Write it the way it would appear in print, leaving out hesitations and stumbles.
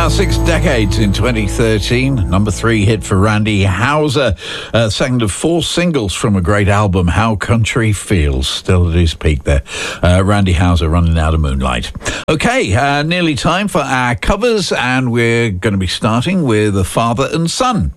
6 decades in 2013. Number 3 hit for Randy Houser. Second of 4 singles from a great album, How Country Feels. Still at his peak there. Randy Houser, Running Out of Moonlight. Okay, nearly time for our covers, and we're going to be starting with The Father and Son.